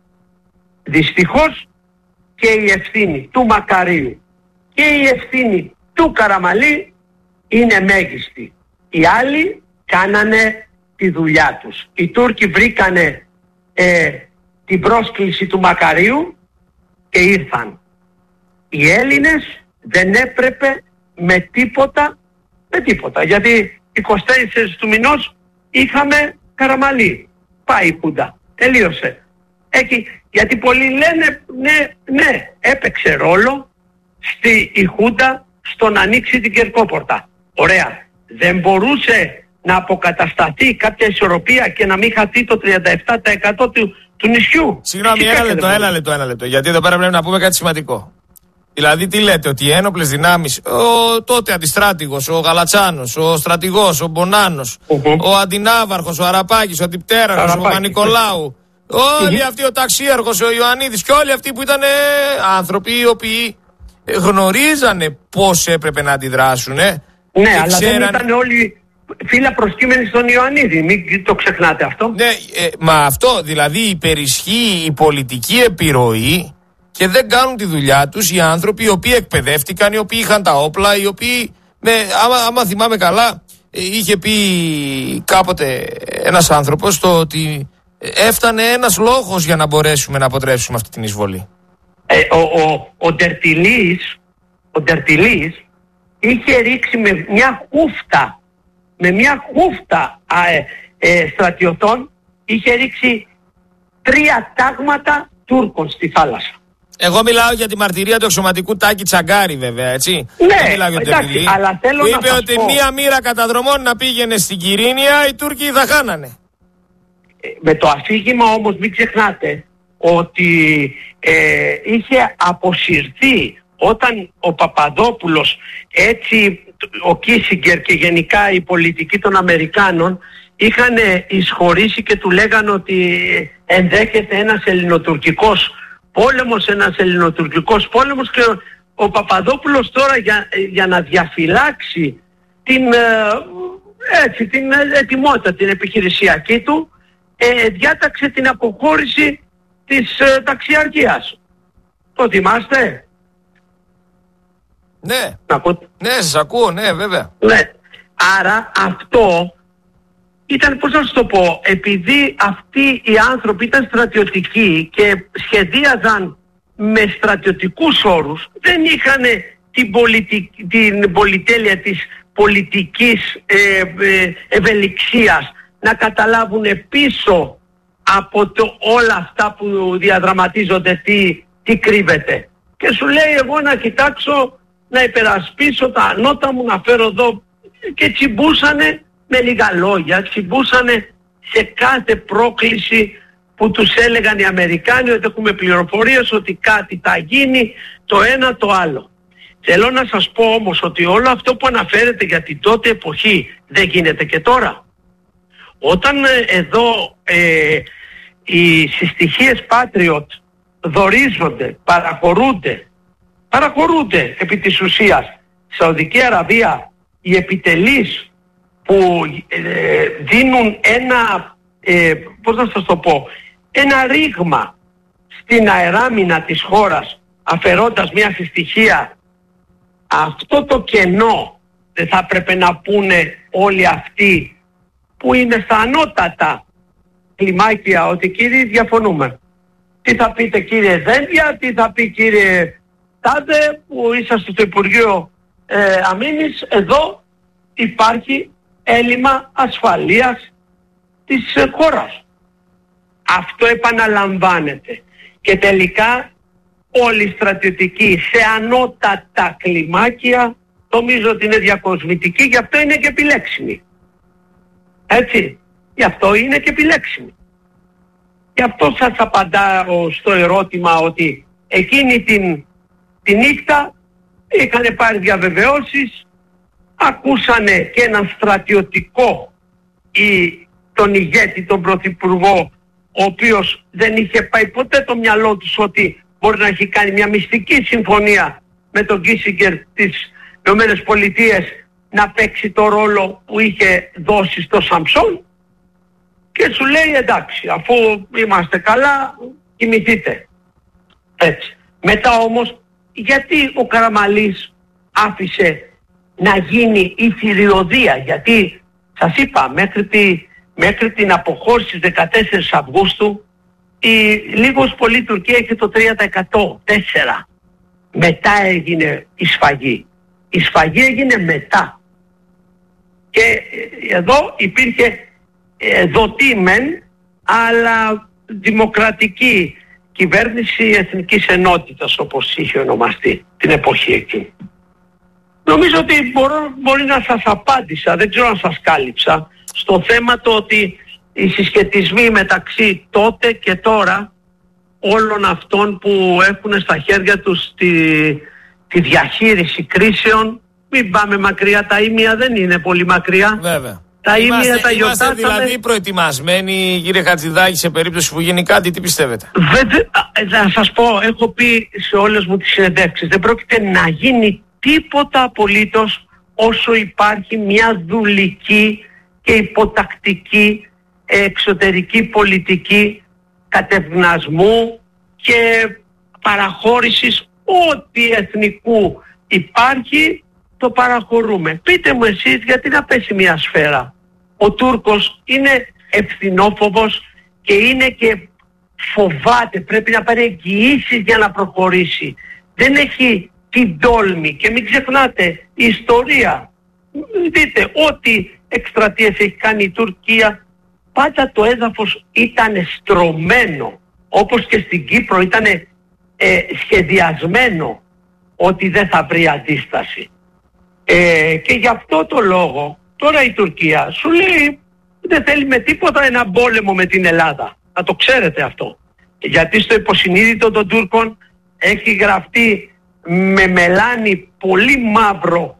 Δυστυχώς και η ευθύνη του Μακαρίου και η ευθύνη του Καραμαλή είναι μέγιστη. Οι άλλοι κάνανε τη δουλειά τους. Οι Τούρκοι βρήκανε ε, την πρόσκληση του Μακαρίου και ήρθαν. Οι Έλληνες δεν έπρεπε με τίποτα, με τίποτα, γιατί εικοστή τέσσερις του μηνός είχαμε Καραμαλή. Πάει η Χούντα. Τελείωσε. Εκεί, γιατί πολλοί λένε ναι, ναι, έπαιξε ρόλο στη η Χούντα στο να ανοίξει την Κερκόπορτα. Ωραία. Δεν μπορούσε να αποκατασταθεί κάποια ισορροπία και να μην χαθεί το τριάντα επτά τοις εκατό του, του νησιού. Συγγνώμη, ένα λεπτό, ένα λεπτό, ένα λεπτό. Γιατί εδώ πέρα πρέπει να πούμε κάτι σημαντικό. Δηλαδή, τι λέτε, ότι οι ένοπλες δυνάμεις, ο τότε αντιστράτηγος, ο Γαλατσάνος, ο στρατηγός, ο Μπονάνος, uh-huh. ο αντινάβαρχος, ο Αραπάκης, ο αντιπτέραρχος, ο Παπα-Νικολάου, όλοι αυτοί, ο ταξίαρχος, ο Ιωαννίδης και όλοι αυτοί που ήταν ε, άνθρωποι οι οποίοι γνωρίζανε πώς έπρεπε να αντιδράσουν. Ε, ναι, αλλά ξέραν... δεν ήταν όλοι φύλλα προσκύμενοι στον Ιωαννίδη, μην το ξεχνάτε αυτό. Ναι, ε, μα αυτό δηλαδή υπερισχύει η πολιτική επιρροή. Και δεν κάνουν τη δουλειά τους οι άνθρωποι οι οποίοι εκπαιδεύτηκαν, οι οποίοι είχαν τα όπλα, οι οποίοι, με, άμα, άμα θυμάμαι καλά, είχε πει κάποτε ένας άνθρωπος το ότι έφτανε ένας λόγος για να μπορέσουμε να αποτρέψουμε αυτή την εισβολή. Ε, ο, ο, ο Ντερτιλής, ο Ντερτιλής είχε ρίξει με μια χούφτα, με μια χούφτα α, ε, ε, στρατιωτών, είχε ρίξει τρία τάγματα Τούρκων στη θάλασσα. Εγώ μιλάω για τη μαρτυρία του εξωματικού Τάκη Τσαγκάρη, βέβαια, έτσι. Ναι, μιλάω για εντάξει, αλλά θέλω που να είπε ότι πω... μία μοίρα καταδρομών να πήγαινε στην Κυρίνια, οι Τούρκοι θα χάνανε. Με το αφήγημα όμως μην ξεχνάτε ότι ε, είχε αποσυρθεί όταν ο Παπαδόπουλος, έτσι ο Κίσιγκερ και γενικά η πολιτική των Αμερικάνων είχαν εισχωρήσει και του λέγανε ότι ενδέχεται ένας ελληνοτουρκικός πόλεμος, ένας ελληνοτουρκικός πόλεμος, και ο, ο Παπαδόπουλος τώρα για, για να διαφυλάξει την, έτσι, την ετοιμότητα, την επιχειρησιακή του, ε, διάταξε την αποχώρηση της ε, ταξιαρχίας. Το θυμάστε? Ναι, ναι, σας ακούω, ναι, βέβαια. Ναι, άρα αυτό ήταν, πώς να σου το πω, επειδή αυτοί οι άνθρωποι ήταν στρατιωτικοί και σχεδίαζαν με στρατιωτικούς όρους, δεν είχαν την, πολιτικ, την πολυτέλεια της πολιτικής ε, ε, ευελιξίας να καταλάβουν πίσω από το, όλα αυτά που διαδραματίζονται τι, τι κρύβεται. Και σου λέει εγώ να κοιτάξω, να υπερασπίσω τα ανώτα μου, να φέρω εδώ, και τσιμπούσανε Με λίγα λόγια τσιμπούσαν σε κάθε πρόκληση που τους έλεγαν οι Αμερικάνοι ότι έχουμε πληροφορίες ότι κάτι θα γίνει, το ένα το άλλο. Θέλω να σας πω όμως ότι όλο αυτό που αναφέρεται για την τότε εποχή δεν γίνεται και τώρα. Όταν ε, εδώ ε, οι συστοιχίες Patriot δωρίζονται, παραχωρούνται, παραχωρούνται επί της ουσίας Σαουδική Αραβία, οι επιτελείς που ε, δίνουν ένα, ε, πώς να σας το πω, ένα ρήγμα στην αεράμινα της χώρας αφαιρώντας μια συστοιχία, αυτό το κενό δεν θα έπρεπε να πούνε όλοι αυτοί που είναι στα ανώτατα κλιμάκια ότι κύριοι διαφωνούμε. Τι θα πείτε κύριε Δένδια, τι θα πει κύριε Τάδε που είσαστε στο Υπουργείο ε, Αμήνης, εδώ υπάρχει έλλειμμα ασφαλείας της ε, χώρας. Αυτό επαναλαμβάνεται και τελικά όλοι οι στρατιωτικοί σε ανώτατα κλιμάκια νομίζω ότι είναι διακοσμητικοί, γι' αυτό είναι και επιλέξιμοι. Έτσι, γι' αυτό είναι και επιλέξιμοι. Γι' αυτό σας απαντάω στο ερώτημα ότι εκείνη την, τη νύχτα είχαν πάρει διαβεβαιώσεις, ακούσανε και έναν στρατιωτικό ή τον ηγέτη, τον πρωθυπουργό, ο οποίος δεν είχε πάει ποτέ το μυαλό τους ότι μπορεί να έχει κάνει μια μυστική συμφωνία με τον Κίσιγκερ της Ηνωμένες Πολιτείες να παίξει το ρόλο που είχε δώσει στο Σαμψόν και σου λέει εντάξει, αφού είμαστε καλά κοιμηθείτε. Έτσι. Μετά όμως γιατί ο Καραμαλής άφησε να γίνει η θηριωδία, γιατί σας είπα μέχρι, τη, μέχρι την αποχώρηση της δεκατέσσερις Αυγούστου η λίγος πολύ Τουρκία είχε το τρία τοις εκατό, τέσσερα. Μετά έγινε η σφαγή. Η σφαγή έγινε μετά. Και εδώ υπήρχε δοτή μεν, αλλά δημοκρατική κυβέρνηση εθνικής ενότητας όπως είχε ονομαστεί την εποχή εκείνη. Νομίζω ότι μπορώ, μπορεί να σας απάντησα, δεν ξέρω αν σας κάλυψα, στο θέμα το ότι οι συσχετισμοί μεταξύ τότε και τώρα όλων αυτών που έχουν στα χέρια τους τη, τη διαχείριση κρίσεων, μην πάμε μακριά, τα ήμια δεν είναι πολύ μακριά. Βέβαια. Τα είμαστε, ήμια τα είμαστε γιορτάσαμε. δηλαδή προετοιμασμένοι, κύριε Χατζηδάκη, σε περίπτωση που γίνει κάτι, τι πιστεύετε? Δεν, θα σας πω, έχω πει σε όλες μου τις συνεντεύξεις, δεν πρόκειται να γίνει τίποτα απολύτως όσο υπάρχει μια δουλική και υποτακτική εξωτερική πολιτική κατευνασμού και παραχώρησης ό,τι εθνικού υπάρχει, το παραχωρούμε. Πείτε μου εσείς γιατί να πέσει μια σφαίρα. Ο Τούρκος είναι ευθυνόφοβος και είναι και φοβάται, πρέπει να πάρει εγγυήσεις για να προχωρήσει. Δεν έχει την τόλμη και μην ξεχνάτε η ιστορία. Δείτε ό,τι εκστρατείες έχει κάνει η Τουρκία, πάντα το έδαφος ήταν στρωμένο, όπως και στην Κύπρο ήταν ε, σχεδιασμένο ότι δεν θα βρει αντίσταση. Ε, και γι' αυτό το λόγο τώρα η Τουρκία σου λέει δεν θέλει με τίποτα ένα πόλεμο με την Ελλάδα. Να το ξέρετε αυτό. Γιατί στο υποσυνείδητο των Τούρκων έχει γραφτεί με μελάνι πολύ μαύρο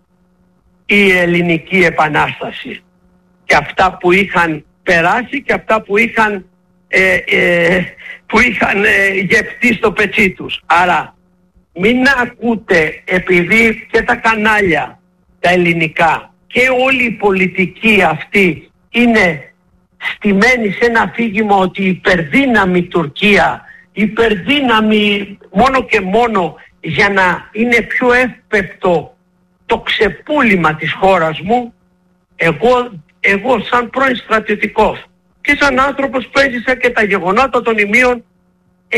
η ελληνική επανάσταση. Και αυτά που είχαν περάσει και αυτά που είχαν, ε, ε, που είχαν ε, γευτεί στο πετσί τους. Άρα μην ακούτε, επειδή και τα κανάλια τα ελληνικά και όλη η πολιτική αυτή είναι στημένη σε ένα αφήγημα ότι η υπερδύναμη Τουρκία, υπερδύναμη μόνο και μόνο για να είναι πιο εύπεπτο το ξεπούλημα της χώρας μου, εγώ, εγώ σαν πρώην στρατιωτικός και σαν άνθρωπος που έζησα και τα γεγονότα των ημείων ε,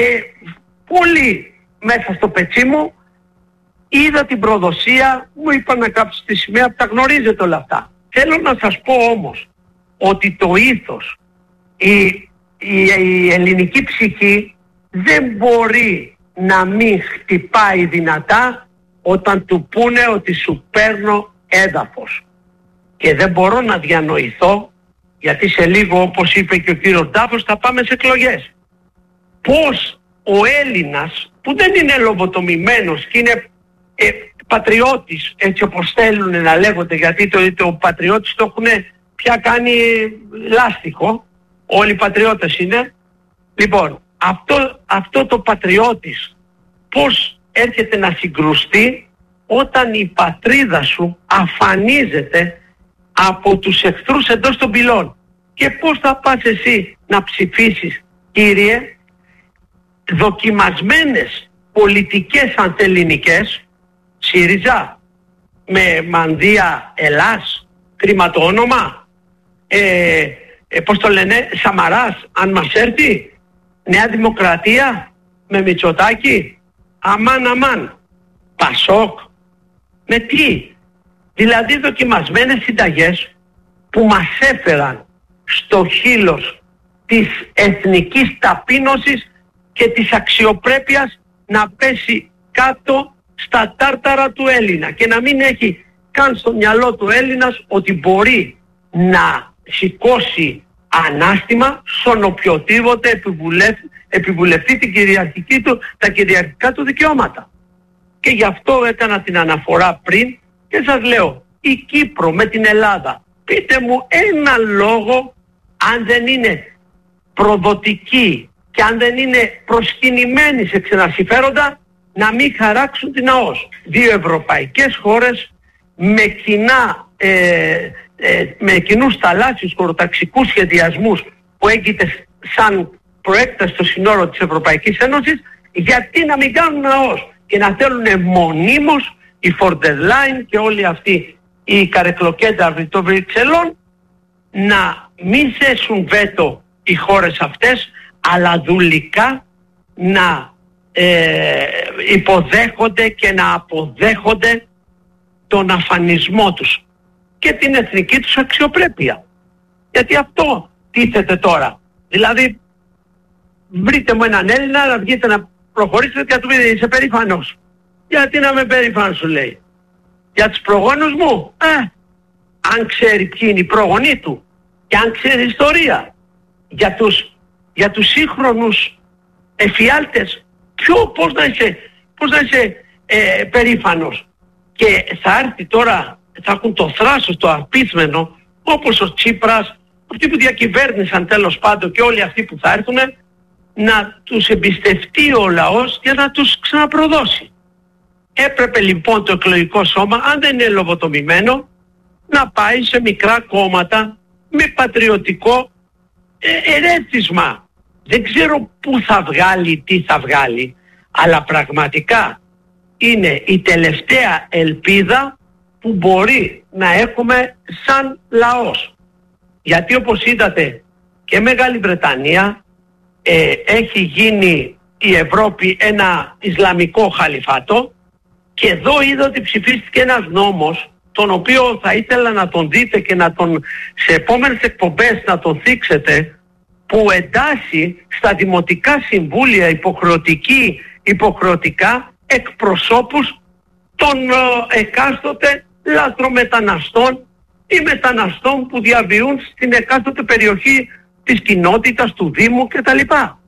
πολύ μέσα στο πετσί μου, είδα την προδοσία, μου είπαν να κάψω τη σημαία, τα γνωρίζετε όλα αυτά. Θέλω να σας πω όμως ότι το ήθος, η, η, η ελληνική ψυχή δεν μπορεί να μην χτυπάει δυνατά όταν του πούνε ότι σου παίρνω έδαφος. Και δεν μπορώ να διανοηθώ, γιατί σε λίγο, όπως είπε και ο κύριος Ντάφος, θα πάμε σε εκλογές. Πώς ο Έλληνας που δεν είναι λογοτομημένος και είναι ε, πατριώτης, έτσι όπως θέλουν να λέγονται, γιατί το, το πατριώτης το έχουν πια κάνει λάστιχο, όλοι οι πατριώτες είναι. Λοιπόν, αυτό, αυτό το πατριώτης πώς έρχεται να συγκρουστεί όταν η πατρίδα σου αφανίζεται από τους εχθρούς εντός των πυλών? Και πώς θα πας εσύ να ψηφίσεις, κύριε, δοκιμασμένες πολιτικές ανθελληνικές, ΣΥΡΙΖΑ, με μανδύα Ελλάς, κρίμα το όνομα, ε, ε, πώς το λένε, Σαμαράς, αν μας έρθει, Νέα Δημοκρατία, με Μητσοτάκη, αμάν αμάν, Πασόκ, με τι? Δηλαδή δοκιμασμένες συνταγές που μας έφεραν στο χείλος της εθνικής ταπείνωσης και της αξιοπρέπειας να πέσει κάτω στα τάρταρα του Έλληνα και να μην έχει καν στο μυαλό του Έλληνας ότι μπορεί να σηκώσει ανάστημα στον οποιοδήποτε επιβουλευτεί, επιβουλευτεί την κυριαρχική του, τα κυριαρχικά του δικαιώματα. Και γι' αυτό έκανα την αναφορά πριν και σας λέω, η Κύπρο με την Ελλάδα, πείτε μου ένα λόγο, αν δεν είναι προδοτική και αν δεν είναι προσκυνημένοι σε ξένα συμφέροντα, να μην χαράξουν την ΑΟΣ. Δύο ευρωπαϊκές χώρες με, κοινά, ε, ε, με κοινούς θαλάσσιους χωροταξικούς σχεδιασμούς που έγκυται σαν προέκταση στο σύνορο της Ευρωπαϊκής Ένωσης, γιατί να μην κάνουν ΑΟΣ και να θέλουν μονίμως η Φορντερ Λάιν και όλοι αυτοί οι καρεκλοκένταροι των Βρυξελών να μην θέσουν βέτο οι χώρες αυτές, αλλά δουλικά να ε, υποδέχονται και να αποδέχονται τον αφανισμό τους και την εθνική τους αξιοπρέπεια. Γιατί αυτό τίθεται τώρα. Δηλαδή βρείτε μου έναν Έλληνα να βγείτε να προχωρήσετε και να του πείτε είσαι περήφανος. Γιατί να είμαι περήφανος, σου λέει. Για τους προγόνους μου. Ε, αν ξέρει ποιοι είναι οι πρόγονοί του και αν ξέρει ιστορία. Για τους, για τους σύγχρονους εφιάλτες, ποιο, πώς να είσαι, πώς να είσαι ε, περήφανος. Και θα έρθει τώρα, θα έχουν το θράσος, το απίθμενο, όπως ο Τσίπρας, αυτοί που διακυβέρνησαν τέλος πάντων και όλοι αυτοί που θα έρθουν, να τους εμπιστευτεί ο λαός και να τους ξαναπροδώσει. Έπρεπε λοιπόν το εκλογικό σώμα, αν δεν είναι λογοτομημένο, να πάει σε μικρά κόμματα με πατριωτικό ε, ερέθισμα. Δεν ξέρω πού θα βγάλει, τι θα βγάλει, αλλά πραγματικά είναι η τελευταία ελπίδα που μπορεί να έχουμε σαν λαός. Γιατί όπως είδατε και Μεγάλη Βρετανία ε, έχει γίνει η Ευρώπη ένα Ισλαμικό χαλιφάτο και εδώ είδα ότι ψηφίστηκε ένας νόμος τον οποίο θα ήθελα να τον δείτε και να τον σε επόμενες εκπομπές να τον θίξετε, που εντάσσει στα δημοτικά συμβούλια υποχρεωτική, υποχρεωτικά εκπροσώπους των ε, εκάστοτε λαθρομεταναστών ή μεταναστών που διαβιούν στην εκάστοτε περιοχή της κοινότητας, του Δήμου κτλ.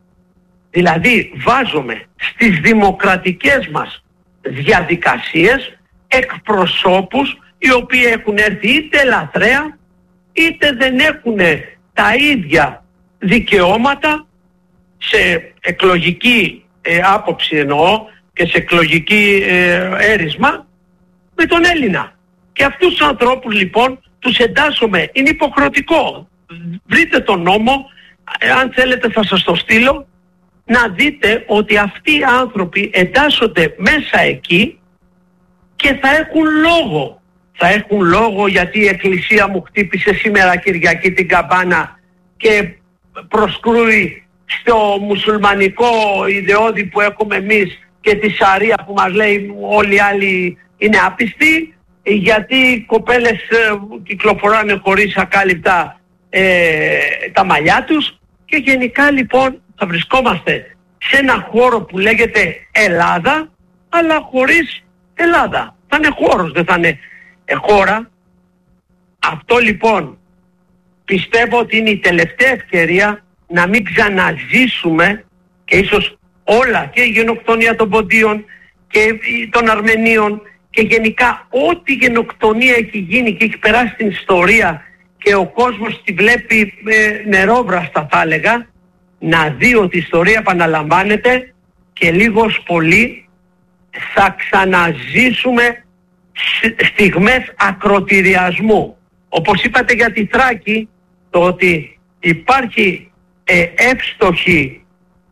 Δηλαδή βάζουμε στις δημοκρατικές μας διαδικασίες εκπροσώπους οι οποίοι έχουν έρθει είτε λαθρέα είτε δεν έχουν τα ίδια δικαιώματα σε εκλογική ε, άποψη εννοώ και σε εκλογική ε, έρισμα με τον Έλληνα. Και αυτούς τους ανθρώπους λοιπόν τους εντάσσουμε, είναι υποχρεωτικό. Βρείτε τον νόμο, ε, αν θέλετε θα σας το στείλω, να δείτε ότι αυτοί οι άνθρωποι εντάσσονται μέσα εκεί και θα έχουν λόγο. Θα έχουν λόγο γιατί η εκκλησία μου χτύπησε σήμερα Κυριακή την καμπάνα και προσκρούει στο μουσουλμανικό ιδεώδη που έχουμε εμείς και τη Σαρία που μας λέει όλοι οι άλλοι είναι άπιστοι, γιατί οι κοπέλες ε, κυκλοφοράνε χωρίς ακάλυπτα ε, τα μαλλιά τους και γενικά λοιπόν θα βρισκόμαστε σε ένα χώρο που λέγεται Ελλάδα αλλά χωρίς Ελλάδα. Θα είναι χώρος, δεν θα είναι ε, χώρα. Αυτό λοιπόν πιστεύω ότι είναι η τελευταία ευκαιρία να μην ξαναζήσουμε, και ίσως όλα, και η γενοκτονία των Ποντίων και των Αρμενίων και γενικά ό,τι γενοκτονία έχει γίνει και έχει περάσει στην ιστορία και ο κόσμος τη βλέπει ε, νερόβραστα, θα έλεγα, να δει ότι η ιστορία επαναλαμβάνεται και λίγος πολύ θα ξαναζήσουμε στιγμές ακροτηριασμού. Όπως είπατε για τη Θράκη, το ότι υπάρχει ε, εύστοχη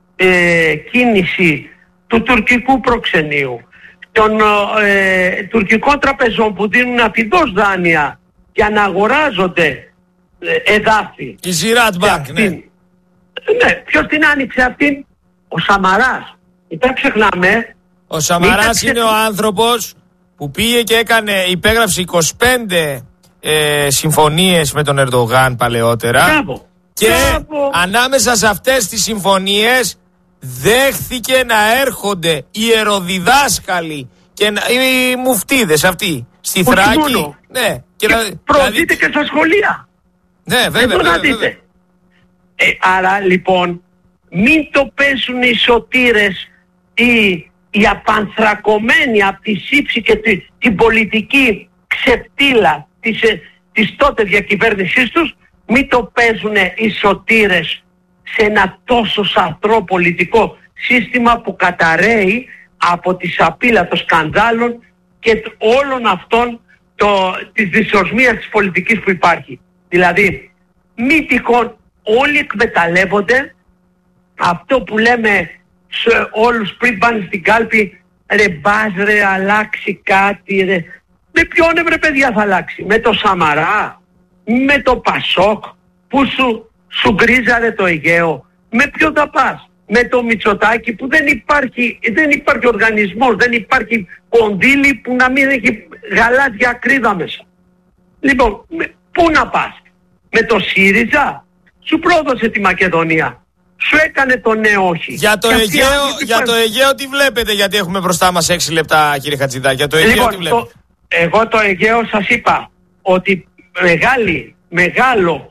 ε, κίνηση του τουρκικού προξενείου, των ε, τουρκικών τραπεζών που δίνουν αφιδώς δάνεια για να αγοράζονται ε, εδάφη. Η Ziraat Bank, ναι. Ναι, ποιος την άνοιξε αυτήν? Ο Σαμαράς. Μην τα ξεχνάμε. Ο Σαμαράς είναι ο άνθρωπος που πήγε και έκανε, υπέγραψε είκοσι πέντε ε, συμφωνίες με τον Ερντογάν παλαιότερα. Μπράβο. Και Μπράβο. ανάμεσα σε αυτές τις συμφωνίες δέχθηκε να έρχονται ιεροδιδάσκαλοι και να, οι μουφτίδες αυτοί στη Όχι Θράκη. μόνο. Ναι, Και, και προωθείτε και στα σχολεία. Ναι, βέβαια, Εδώ βέβαια, να δείτε. βέβαια. Ε, άρα λοιπόν μην το παίζουν οι σωτήρες ή οι απανθρακωμένοι από τη σύψη και τη, την πολιτική ξεφτύλα της, ε, της τότε διακυβέρνησής τους, μην το παίζουν οι σωτήρες σε ένα τόσο σαθρό πολιτικό σύστημα που καταραίει από τη σαπίλα των σκανδάλων και όλων αυτών το, της δυσοσμίας της πολιτικής που υπάρχει. Δηλαδή μη τυχόν όλοι εκμεταλλεύονται αυτό που λέμε σε όλους πριν πάνε στην κάλπη, ρε μπας ρε αλλάξει κάτι ρε. Με ποιον ρε παιδιά θα αλλάξει? Με το Σαμαρά? Με το Πασόκ που σου, σου γκρίζαρε το Αιγαίο? Με ποιον θα πας? Με το Μητσοτάκη που δεν υπάρχει, δεν υπάρχει οργανισμός, δεν υπάρχει κονδύλι που να μην έχει γαλάζια ακρίδα μέσα. Λοιπόν, με, πού να πας? Με το ΣΥΡΙΖΑ? Σου πρόδωσε τη Μακεδονία. Σου έκανε το ναι όχι. Για το, Αιγαίο, για το Αιγαίο τι βλέπετε? Γιατί έχουμε μπροστά μας έξι λεπτά, κύριε Χατζηδάκη. Για το Αιγαίο λοιπόν, τι βλέπετε? Το, εγώ το Αιγαίο σας είπα ότι μεγάλη, μεγάλο,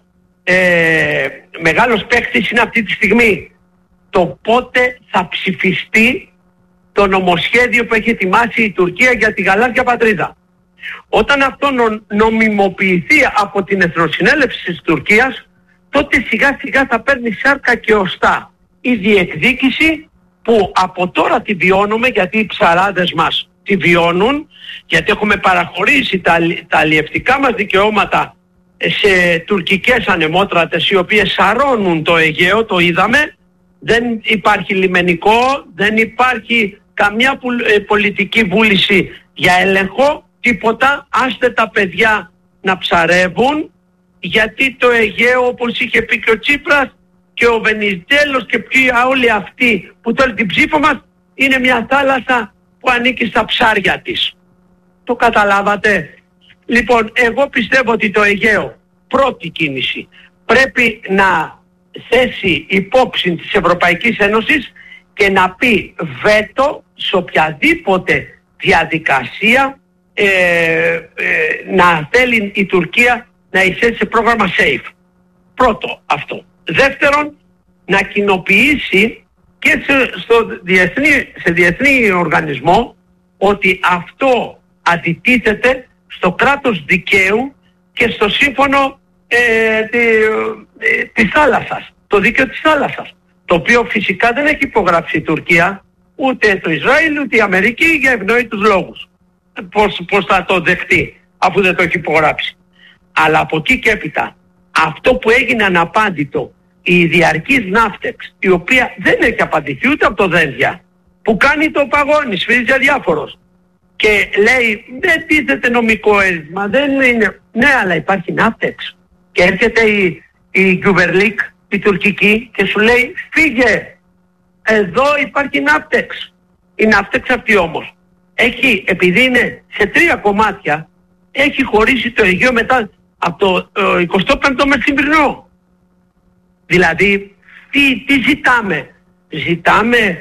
ε, μεγάλος παίκτης είναι αυτή τη στιγμή το πότε θα ψηφιστεί το νομοσχέδιο που έχει ετοιμάσει η Τουρκία για τη γαλάζια πατρίδα. Όταν αυτό νο, νομιμοποιηθεί από την Εθνοσυνέλευση της Τουρκίας, τότε σιγά σιγά θα παίρνει σάρκα και οστά η διεκδίκηση που από τώρα τη βιώνουμε, γιατί οι ψαράδες μας τη βιώνουν, γιατί έχουμε παραχωρήσει τα, τα αλλιευτικά μας δικαιώματα σε τουρκικές ανεμότρατες οι οποίες σαρώνουν το Αιγαίο, το είδαμε. Δεν υπάρχει λιμενικό, δεν υπάρχει καμιά πολιτική βούληση για έλεγχο, τίποτα. Άστε τα παιδιά να ψαρεύουν, γιατί το Αιγαίο, όπως είχε πει και ο Τσίπρας και ο Βενιζέλος και όλοι αυτοί που θέλουν την ψήφο μας, είναι μια θάλασσα που ανήκει στα ψάρια της. Το καταλάβατε? Λοιπόν, εγώ πιστεύω ότι το Αιγαίο, πρώτη κίνηση, πρέπει να θέσει υπόψη της Ευρωπαϊκής Ένωσης και να πει βέτο σε οποιαδήποτε διαδικασία ε, ε, να θέλει η Τουρκία να εισθέσει σε πρόγραμμα SAFE. Πρώτο αυτό. Δεύτερον, να κοινοποιήσει και σε, στο διεθνή, σε διεθνή οργανισμό ότι αυτό αντιτίθεται στο κράτος δικαίου και στο σύμφωνο ε, τη, ε, της θάλασσας, το δίκαιο της θάλασσας, το οποίο φυσικά δεν έχει υπογράψει η Τουρκία, ούτε το Ισραήλ, ούτε η Αμερική, για ευνόητους λόγους. Πώς, πώς θα το δεχτεί αφού δεν το έχει υπογράψει? Αλλά από εκεί και έπειτα, αυτό που έγινε αναπάντητο, η διαρκής ναύτεξ, η οποία δεν έχει απαντηθεί ούτε από το Δένδια, που κάνει το παγόνι, σφυρίζει αδιάφορος και λέει δεν τίθεται νομικό έρισμα, δεν είναι. Ναι, αλλά υπάρχει ναύτεξ. Και έρχεται η, η Γκουβερλίκ, η τουρκική, και σου λέει φύγε, εδώ υπάρχει ναύτεξ. Η ναύτεξ αυτή όμως έχει, επειδή είναι σε τρία κομμάτια, έχει χωρίσει το Αιγαίο μετά από το ε, εικοστό πέμπτο μεσημβρινό. Δηλαδή, τι, τι ζητάμε? Ζητάμε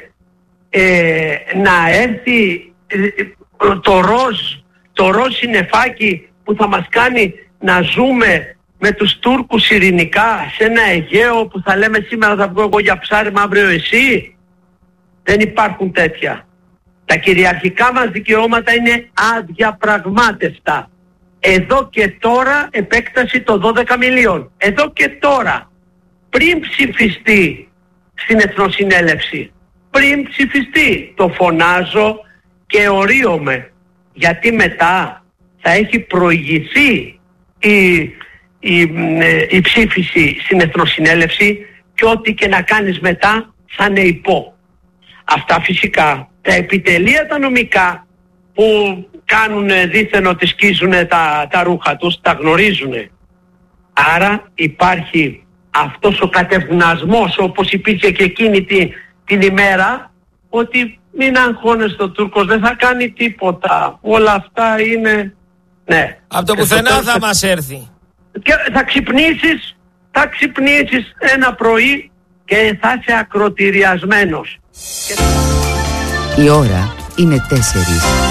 ε, να έρθει ε, το ροζ, το ροζ συννεφάκι που θα μας κάνει να ζούμε με τους Τούρκους ειρηνικά σε ένα Αιγαίο που θα λέμε σήμερα θα βγω εγώ για ψάρεμα, αύριο εσύ? Δεν υπάρχουν τέτοια. Τα κυριαρχικά μας δικαιώματα είναι αδιαπραγμάτευτα. Εδώ και τώρα επέκταση των δώδεκα μιλίων. Εδώ και τώρα. Πριν ψηφιστεί στην Εθνοσυνέλευση. Πριν ψηφιστεί. Το φωνάζω και ορίομαι. Γιατί μετά θα έχει προηγηθεί η, η, η ψήφιση στην Εθνοσυνέλευση και ό,τι και να κάνεις μετά θα είναι υπό. Αυτά φυσικά. Τα επιτελεία τα νομικά που κάνουν δίθεν ότι σκίζουν τα, τα ρούχα τους, τα γνωρίζουν. Άρα υπάρχει αυτός ο κατευνασμός όπως υπήρχε και εκείνη την, την ημέρα, ότι μην αγχώνεστε, ο Τούρκος δεν θα κάνει τίποτα. Όλα αυτά είναι... Ναι. Από το πουθενά θα, θα μας έρθει. Και θα ξυπνήσεις, θα ξυπνήσεις ένα πρωί και θα είσαι ακροτηριασμένος. Η ώρα είναι τέσσερις.